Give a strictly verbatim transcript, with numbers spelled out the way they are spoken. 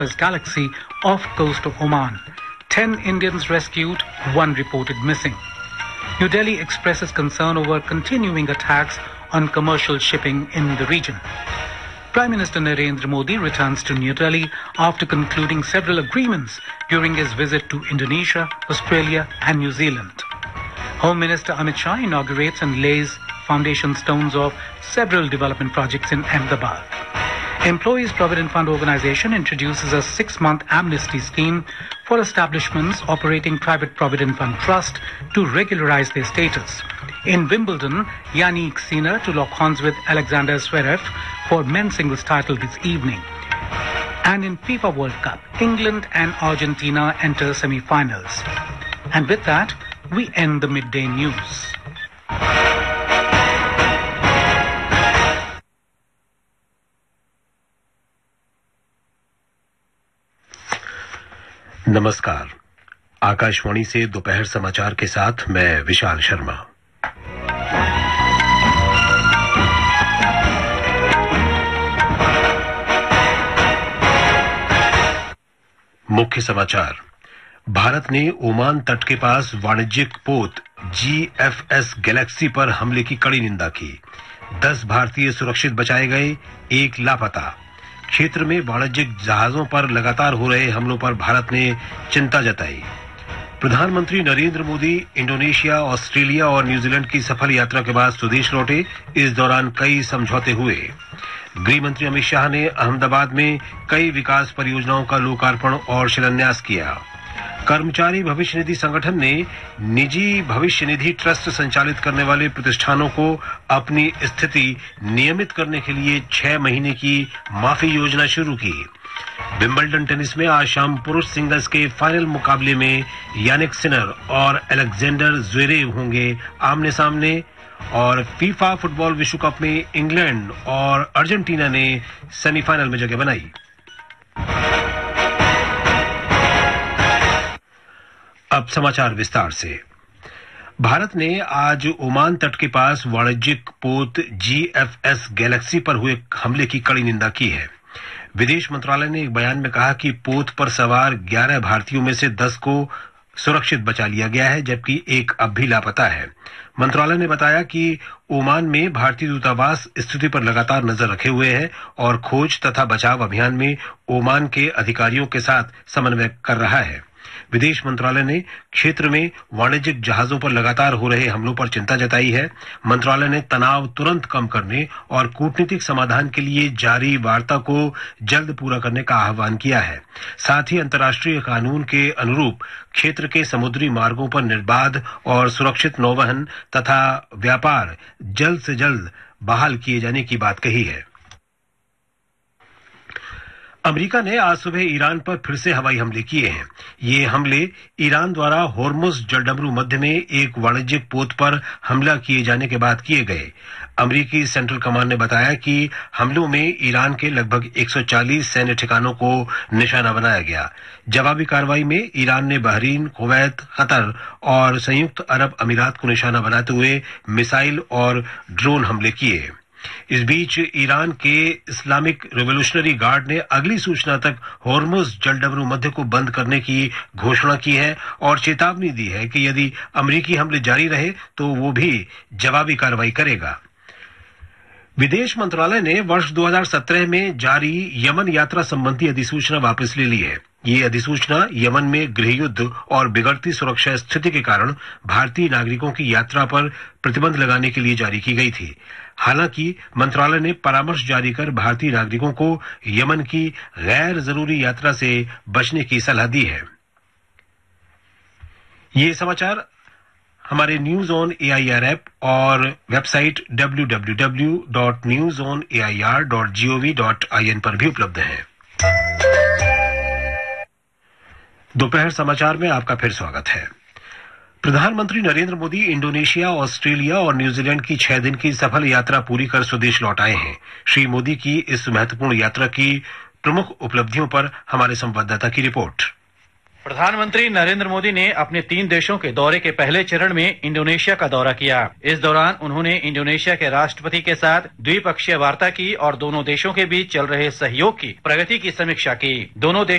Galaxy off coast of Oman. Ten Indians rescued, one reported missing. New Delhi expresses concern over continuing attacks on commercial shipping in the region. Prime Minister Narendra Modi returns to New Delhi after concluding several agreements during his visit to Indonesia, Australia and New Zealand. Home Minister Amit Shah inaugurates and lays foundation stones of several development projects in Ahmedabad. Employees Provident Fund Organization introduces a six-month amnesty scheme for establishments operating private Provident Fund Trust to regularize their status. In Wimbledon, Yannick Sinner to lock horns with Alexander Zverev for men's singles title this evening. And in FIFA World Cup, England and Argentina enter semi-finals. And with that, we end the midday news. नमस्कार। आकाशवाणी से दोपहर समाचार के साथ मैं विशाल शर्मा। मुख्य समाचार। भारत ने ओमान तट के पास वाणिज्यिक पोत जी एफ एस गैलेक्सी पर हमले की कड़ी निंदा की। दस भारतीय सुरक्षित बचाए गए, एक लापता। क्षेत्र में वाणिज्यिक जहाजों पर लगातार हो रहे हमलों पर भारत ने चिंता जताई। प्रधानमंत्री नरेंद्र मोदी इंडोनेशिया, ऑस्ट्रेलिया और न्यूजीलैंड की सफल यात्रा के बाद स्वदेश लौटे। इस दौरान कई समझौते हुए। गृह मंत्री अमित शाह ने अहमदाबाद में कई विकास परियोजनाओं का लोकार्पण और शिलान्यास किया। कर्मचारी भविष्य निधि संगठन ने निजी भविष्य निधि ट्रस्ट संचालित करने वाले प्रतिष्ठानों को अपनी स्थिति नियमित करने के लिए छह महीने की माफी योजना शुरू की। विंबलडन टेनिस में आज शाम पुरुष सिंगल्स के फाइनल मुकाबले में यानिक सिनर और अलेक्जेंडर ज़्वेरेव होंगे आमने सामने। और फीफा फुटबॉल विश्व कप में इंग्लैंड और अर्जेंटीना ने सेमीफाइनल में जगह बनाई। अब समाचार विस्तार से। भारत ने आज ओमान तट के पास वाणिज्यिक पोत जी एफ एस गैलेक्सी पर हुए हमले की कड़ी निंदा की है। विदेश मंत्रालय ने एक बयान में कहा कि पोत पर सवार ग्यारह भारतीयों में से दस को सुरक्षित बचा लिया गया है, जबकि एक अब भी लापता है। मंत्रालय ने बताया कि ओमान में भारतीय दूतावास स्थिति पर लगातार नजर रखे हुए है और खोज तथा बचाव अभियान में ओमान के अधिकारियों के साथ समन्वय कर रहा है। विदेश मंत्रालय ने क्षेत्र में वाणिज्यिक जहाजों पर लगातार हो रहे हमलों पर चिंता जताई है। मंत्रालय ने तनाव तुरंत कम करने और कूटनीतिक समाधान के लिए जारी वार्ता को जल्द पूरा करने का आह्वान किया है। साथ ही अंतर्राष्ट्रीय कानून के अनुरूप क्षेत्र के समुद्री मार्गों पर निर्बाध और सुरक्षित नौवहन तथा व्यापार जल्द से जल्द बहाल किए जाने की बात कही है। अमेरिका ने आज सुबह ईरान पर फिर से हवाई हमले किए हैं। ये हमले ईरान द्वारा होर्मुज जलडमरू मध्य में एक वाणिज्यिक पोत पर हमला किए जाने के बाद किए गए। अमेरिकी सेंट्रल कमांड ने बताया कि हमलों में ईरान के लगभग एक सौ चालीस सैन्य ठिकानों को निशाना बनाया गया। जवाबी कार्रवाई में ईरान ने बहरीन, कुवैत, कतर और संयुक्त अरब अमीरात को निशाना बनाते हुए मिसाइल और ड्रोन हमले किए। इस बीच ईरान के इस्लामिक रिवोल्यूशनरी गार्ड ने अगली सूचना तक होर्मुज जलडमरू मध्य को बंद करने की घोषणा की है और चेतावनी दी है कि यदि अमेरिकी हमले जारी रहे तो वो भी जवाबी कार्रवाई करेगा। विदेश मंत्रालय ने वर्ष दो हज़ार सत्रह में जारी यमन यात्रा संबंधी अधिसूचना वापस ले ली है। ये अधिसूचना यमन में गृहयुद्ध और बिगड़ती सुरक्षा स्थिति के कारण भारतीय नागरिकों की यात्रा पर प्रतिबंध लगाने के लिए जारी की गई थी। हालांकि मंत्रालय ने परामर्श जारी कर भारतीय नागरिकों को यमन की गैर जरूरी यात्रा से बचने की सलाह दी है। ये समाचार हमारे news on A I R app और website W W W dot news on A I R dot G O V dot I N पर भी उपलब्ध है। दोपहर समाचार में आपका फिर स्वागत है। प्रधानमंत्री नरेंद्र मोदी इंडोनेशिया, ऑस्ट्रेलिया और न्यूजीलैंड की छह दिन की सफल यात्रा पूरी कर स्वदेश लौट आए हैं। श्री मोदी की इस महत्वपूर्ण यात्रा की प्रमुख उपलब्धियों पर हमारे संवाददाता की रिपोर्ट। प्रधानमंत्री नरेंद्र मोदी ने अपने तीन देशों के दौरे के पहले चरण में इंडोनेशिया का दौरा किया। इस दौरान उन्होंने इंडोनेशिया के राष्ट्रपति के साथ द्विपक्षीय वार्ता की और दोनों देशों के बीच चल रहे सहयोग की प्रगति की समीक्षा की। दोनों